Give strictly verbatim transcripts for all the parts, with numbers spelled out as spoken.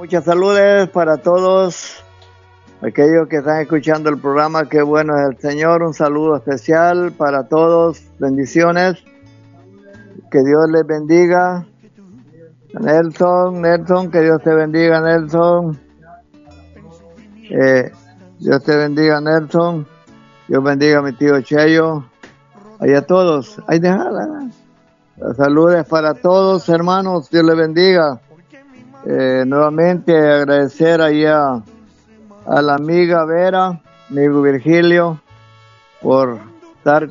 Muchas saludes para todos aquellos que están escuchando el programa. Qué bueno es el Señor. Un saludo especial para todos. Bendiciones. Que Dios les bendiga. Nelson, Nelson, que Dios te bendiga, Nelson. Eh, Dios te bendiga, Nelson. Dios bendiga a mi tío Cheyo. Y a todos. Ahí déjala. Saludos para todos, hermanos. Dios les bendiga. Eh, nuevamente agradecer ahí a, a la amiga Vera, amigo Virgilio, por estar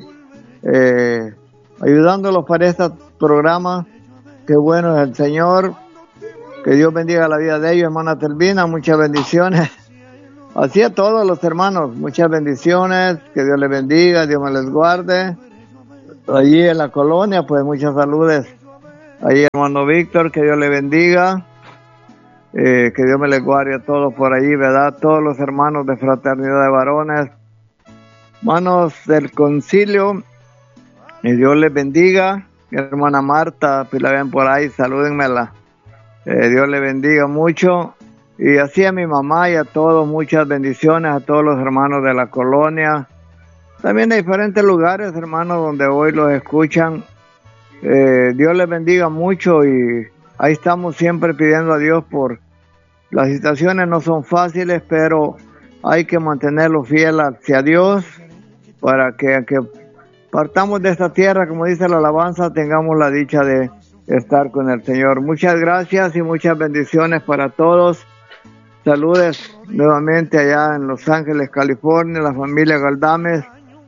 eh, ayudándolos para este programa. Qué bueno es el Señor. Que Dios bendiga la vida de ellos, hermana Telvina. Muchas bendiciones. Así a todos los hermanos. Muchas bendiciones. Que Dios les bendiga. Dios me les guarde. Allí en la colonia, pues muchas saludes. Ahí hermano Víctor, que Dios le bendiga. Eh, que Dios me les guarde a todos por allí, ¿verdad? Todos los hermanos de Fraternidad de Varones. Hermanos del concilio. Que Dios les bendiga. Mi hermana Marta, pues la ven por ahí, salúdenmela. Eh, Dios le bendiga mucho. Y así a mi mamá y a todos, muchas bendiciones a todos los hermanos de la colonia. También de diferentes lugares, hermanos, donde hoy los escuchan. Eh, Dios les bendiga mucho y ahí estamos siempre pidiendo a Dios por... Las situaciones no son fáciles, pero hay que mantenerlo fiel hacia Dios para que, aunque partamos de esta tierra, como dice la alabanza, tengamos la dicha de estar con el Señor. Muchas gracias y muchas bendiciones para todos. Saludes nuevamente allá en Los Ángeles, California, la familia Galdames,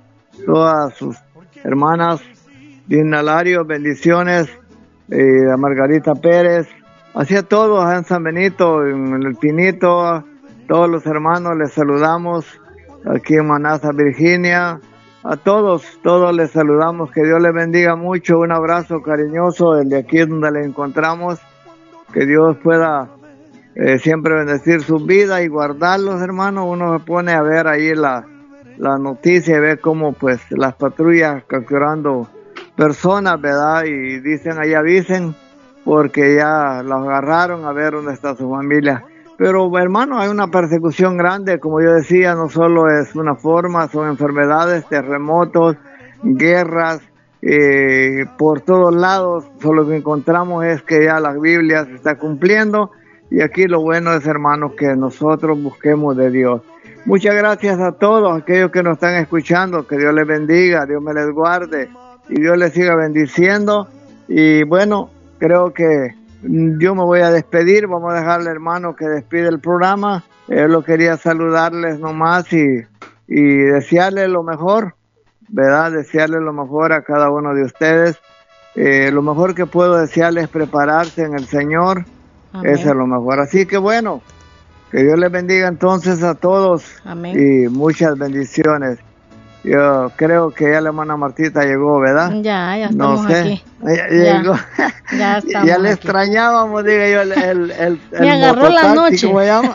todas sus hermanas, Dina Lario, bendiciones, eh, a Margarita Pérez, así a todos, en San Benito, en el Pinito, a todos los hermanos les saludamos, aquí en Manassas, Virginia, a todos, todos les saludamos, que Dios les bendiga mucho, un abrazo cariñoso desde aquí donde les encontramos, que Dios pueda eh, siempre bendecir sus vidas y guardarlos, hermanos. Uno se pone a ver ahí la, la noticia y ve cómo pues las patrullas capturando personas, ¿verdad? Y dicen, ahí avisen, porque ya los agarraron a ver dónde está su familia. Pero, hermano, hay una persecución grande, como yo decía, no solo es una forma, son enfermedades, terremotos, guerras, eh, por todos lados. Solo lo que encontramos es que ya la Biblia se está cumpliendo, y aquí lo bueno es, hermanos, que nosotros busquemos de Dios. Muchas gracias a todos aquellos que nos están escuchando, que Dios les bendiga, Dios me les guarde, y Dios les siga bendiciendo. Y bueno, creo que yo me voy a despedir, vamos a dejarle, hermano, que despide el programa. Yo lo quería saludarles nomás y, y desearles lo mejor, ¿verdad? Desearles lo mejor a cada uno de ustedes. Eh, lo mejor que puedo desearles es prepararse en el Señor. Amén. Eso es lo mejor. Así que bueno, que Dios les bendiga entonces a todos. Amén. Y muchas bendiciones. Yo creo que ya la hermana Martita llegó, ¿verdad? Ya, ya estamos no sé. aquí. Ya, ya llegó. Ya estamos ya le aquí. extrañábamos, diga yo, el, el, el, Me el agarró la noche. ¿Cómo se llama?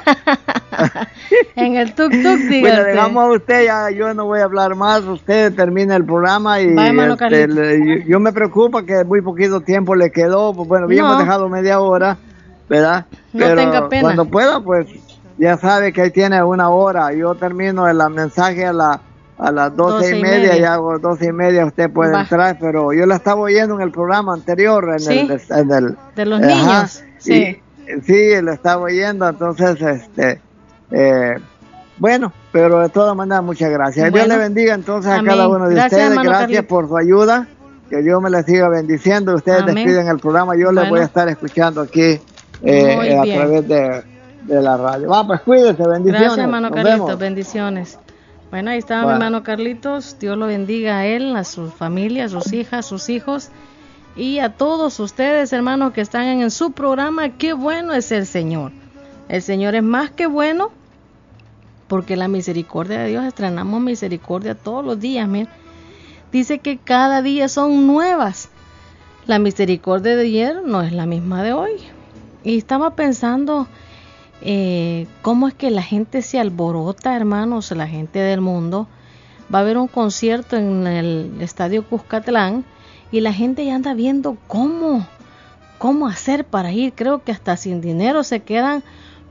En el tuk-tuk, dígate. Bueno, dejamos a usted, ya yo no voy a hablar más, usted termina el programa y Va, hermano este, le, yo, yo me preocupa que muy poquito tiempo le quedó, pues bueno, habíamos No. dejado media hora, ¿verdad? No Pero tenga pena. cuando pueda, pues ya sabe que ahí tiene una hora, yo termino el mensaje a la a las doce, doce y media, y hago doce y media, usted puede Va. entrar, pero yo la estaba oyendo en el programa anterior, en, ¿Sí? el, en el... De los ajá, niños, sí. Y, sí, lo estaba oyendo, entonces, este... Eh, bueno, pero de todas maneras, muchas gracias. Bueno. Dios le bendiga entonces Amén. a cada uno de Gracias, ustedes. Gracias Carlito. por su ayuda. Que Dios me les siga bendiciendo. Ustedes Amén. despiden el programa. Yo Bueno. les voy a estar escuchando aquí eh, eh, a través de, de la radio. Va, pues cuídese, bendiciones. Gracias, hermano Nos Carlitos, vemos. bendiciones. Bueno, ahí estaba Bueno. mi hermano Carlitos. Dios lo bendiga a él, a su familia, a sus hijas, a sus hijos y a todos ustedes, hermanos, que están en su programa. Qué bueno es el Señor. El Señor es más que bueno, porque la misericordia de Dios, estrenamos misericordia todos los días. Miren, dice que cada día son nuevas. La misericordia de ayer no es la misma de hoy. Y estaba pensando eh, cómo es que la gente se alborota, hermanos, la gente del mundo. Va a haber un concierto en el Estadio Cuscatlán y la gente ya anda viendo cómo, cómo hacer para ir. Creo que hasta sin dinero se quedan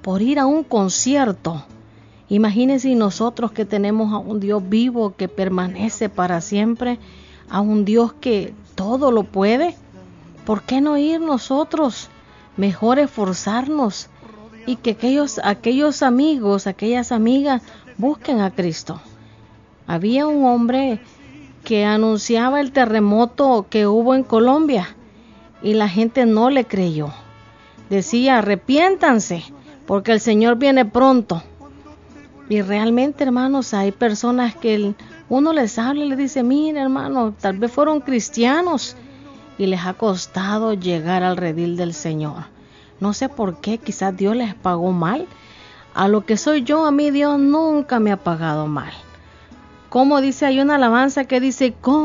por ir a un concierto. Imagínense nosotros que tenemos a un Dios vivo que permanece para siempre, a un Dios que todo lo puede. ¿Por qué no ir nosotros? Mejor esforzarnos y que aquellos, aquellos amigos, aquellas amigas busquen a Cristo. Había un hombre que anunciaba el terremoto que hubo en Colombia y la gente no le creyó. Decía, arrepiéntanse porque el Señor viene pronto. Y realmente, hermanos, hay personas que uno les habla y les dice, mira, hermano, tal vez fueron cristianos y les ha costado llegar al redil del Señor. No sé por qué, quizás Dios les pagó mal. A lo que soy yo, a mí Dios nunca me ha pagado mal. Como dice, hay una alabanza que dice, ¿cómo